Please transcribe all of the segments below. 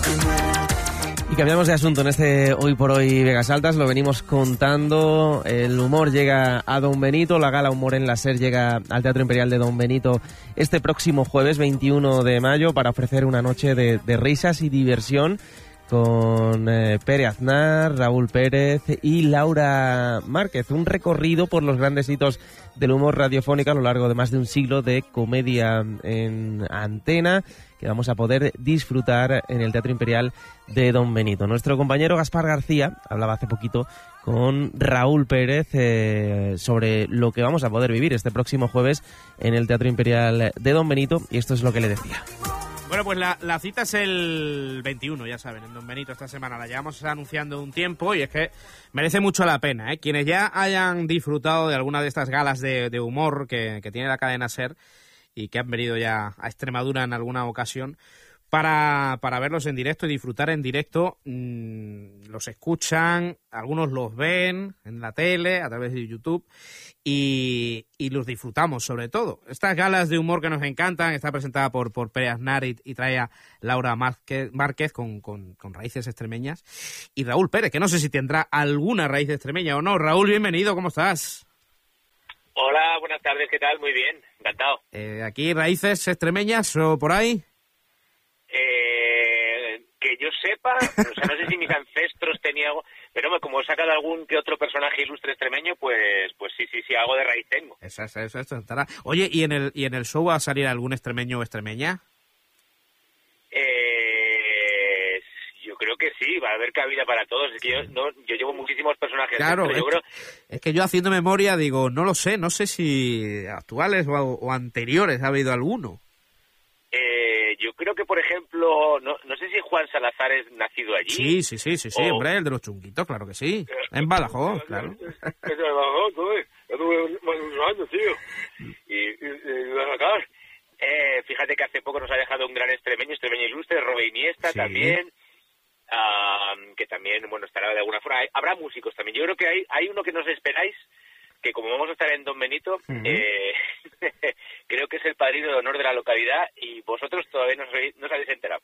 Y cambiamos de asunto en este Hoy por Hoy Vegas Altas, lo venimos contando, el humor llega a Don Benito, la gala Humor en la SER llega al Teatro Imperial de Don Benito este próximo jueves 21 de mayo para ofrecer una noche de risas y diversión con Pere Aznar, Raúl Pérez y Laura Márquez, un recorrido por los grandes hitos del humor radiofónico a lo largo de más de un siglo de comedia en antena que vamos a poder disfrutar en el Teatro Imperial de Don Benito. Nuestro compañero Gaspar García hablaba hace poquito con Raúl Pérez sobre lo que vamos a poder vivir este próximo jueves en el Teatro Imperial de Don Benito y esto es lo que le decía. Bueno, pues la cita es el 21, ya saben, en Don Benito esta semana. La llevamos anunciando un tiempo y es que merece mucho la pena, ¿eh? Quienes ya hayan disfrutado de alguna de estas galas de humor que tiene la cadena SER y que han venido ya a Extremadura en alguna ocasión para verlos en directo y disfrutar en directo, los escuchan, algunos los ven en la tele, a través de YouTube y los disfrutamos sobre todo. Estas galas de humor que nos encantan, está presentada por Pere Aznar y trae a Laura Márquez con raíces extremeñas y Raúl Pérez, que no sé si tendrá alguna raíz extremeña o no. Raúl, bienvenido, ¿cómo estás? Hola, buenas tardes, ¿qué tal? Muy bien, encantado. ¿Aquí raíces extremeñas o por ahí? Que yo sepa, o sea, no sé si mis ancestros tenían algo, pero como he sacado algún que otro personaje ilustre extremeño, pues sí, algo de raíz tengo. Eso estará. Oye, ¿y en el show va a salir algún extremeño o extremeña? Yo creo que sí, va a haber cabida para todos. Es que yo llevo muchísimos personajes. Claro, es que yo haciendo memoria digo, no sé si actuales o anteriores ha habido alguno. Yo creo que, por ejemplo, no sé si Juan Salazar es nacido allí. Sí, hombre, el de los chunguitos, claro que sí. En Badajoz, claro. En Badajoz, yo tuve unos años, tío. Y lo sacar. Fíjate que hace poco nos ha dejado un gran extremeño ilustre, Robe Iniesta, sí. También. Que también, bueno, estará de alguna forma. Habrá músicos también. Yo creo que hay uno que no os esperáis, que como vamos a estar en Don Benito, creo que es el padrino de honor de la localidad y vosotros todavía no os habéis enterado.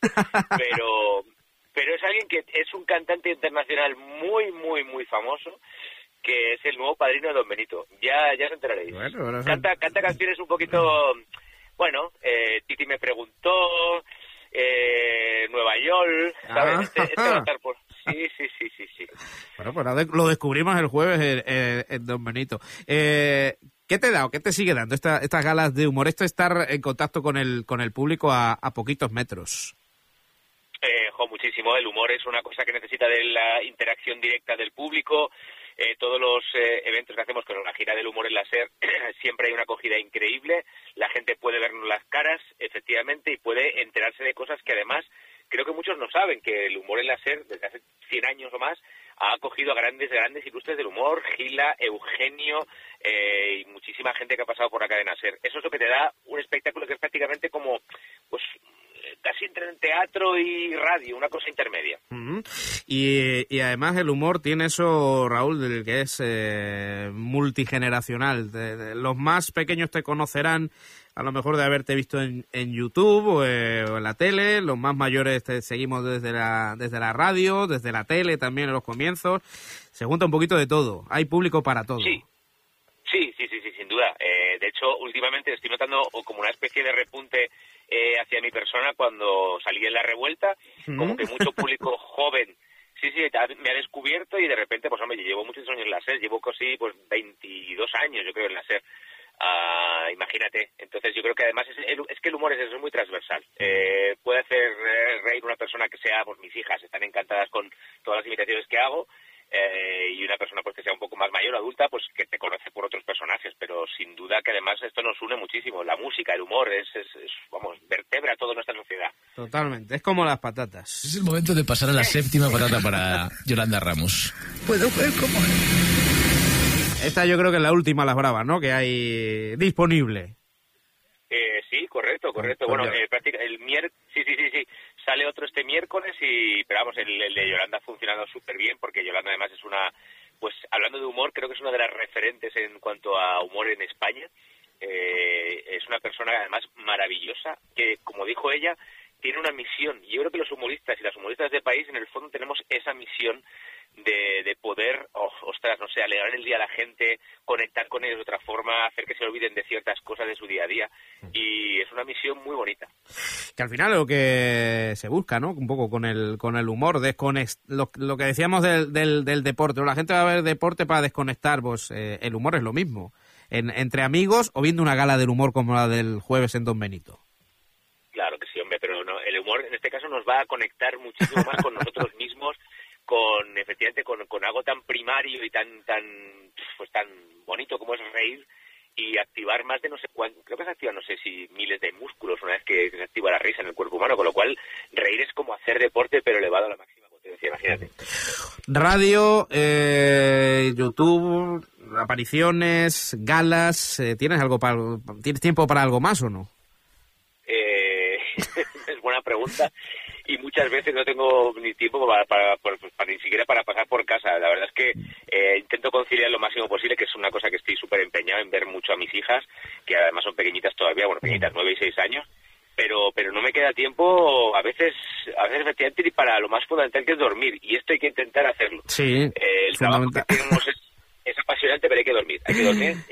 Pero es alguien que es un cantante internacional muy, muy, muy famoso, que es el nuevo padrino de Don Benito. Ya os enteraréis. Bueno, canta canciones un poquito, bueno, Titi me preguntó, Nueva York, ¿sabes? Este va a estar por... Sí. Bueno, pues lo descubrimos el jueves en Don Benito. ¿Qué te da o qué te sigue dando estas galas de humor? Esto estar en contacto con el público a poquitos metros. Muchísimo. El humor es una cosa que necesita de la interacción directa del público. Todos los eventos que hacemos con la gira del humor en la SER siempre hay una acogida increíble. La gente puede vernos las caras, efectivamente, y puede enterarse de cosas que además creo que muchos no saben, que el humor en la SER desde hace 100 años o más ha acogido a grandes ilustres del humor, Gila, Eugenio y muchísima gente que ha pasado por la cadena SER. Eso es lo que te da un espectáculo que es prácticamente como, pues, casi entre teatro y radio, una cosa intermedia. Y además el humor tiene eso, Raúl, del que es multigeneracional. Los más pequeños te conocerán a lo mejor de haberte visto en YouTube o en la tele. Los más mayores te seguimos desde la radio, desde la tele también en los comienzos. Se junta un poquito de todo. Hay público para todo. Sí, sin duda. De hecho, últimamente estoy notando como una especie de repunte hacia mi persona cuando salí en La Revuelta, como que mucho público joven me ha descubierto y de repente, pues hombre, yo llevo muchos años en la SER, llevo casi 22 años yo creo en la SER. Imagínate. Entonces yo creo que además es que el humor es muy transversal. Puede hacer reír una persona que sea, pues mis hijas están encantadas con todas las imitaciones que hago, y una persona pues que sea un poco más mayor, adulta, pues que te conoce por otros personajes, pero sin duda que además esto nos une muchísimo. La música, el humor, vamos, vertebra toda nuestra sociedad. Totalmente, es como las patatas. Es el momento de pasar a la séptima patata para Yolanda Ramos. ¿Puedo ver cómo es? Esta yo creo que es la última, las bravas, ¿no? Que hay disponible. Sí, correcto. Bueno, el miércoles, sí. Sale otro este miércoles pero vamos, el de Yolanda ha funcionado súper bien porque Yolanda además es una, pues hablando de humor, creo que es una de las referentes en cuanto a humor en España. Es una persona además maravillosa que, como dijo ella, tiene una misión. Y yo creo que los humoristas y las humoristas de país, en el fondo, tenemos esa misión de poder, no sé, alegrar el día a la gente, conectar con ellos de otra forma, hacer que se olviden de ciertas cosas de su día a día. Y es una misión muy bonita. Que al final lo que se busca, ¿no? Un poco con el humor, lo que decíamos del deporte, ¿no? La gente va a ver deporte para desconectar, pues el humor es lo mismo. Entre amigos o viendo una gala del humor como la del jueves en Don Benito. Claro que sí, hombre, pero no, el humor en este caso nos va a conectar muchísimo más con nosotros mismos, efectivamente con algo tan primario y tan bonito como es reír, y activar más de no sé cuánto, creo que se activan no sé si miles de músculos una vez que se activa la risa en el cuerpo humano, con lo cual reír es como hacer deporte pero elevado a la máxima potencia, imagínate. Radio, YouTube, apariciones, galas, ¿tienes tiempo para algo más o no? Es buena pregunta. Y muchas veces no tengo ni tiempo para ni siquiera para pasar por casa. La verdad es que intento conciliar lo máximo posible, que es una cosa que estoy súper empeñado en ver mucho a mis hijas, que además son pequeñitas todavía, pequeñitas, 9 y 6 años, pero no me queda tiempo a veces efectivamente para lo más fundamental, que es dormir, y esto hay que intentar hacerlo. Sí, el trabajo que tenemos es apasionante, pero hay que dormir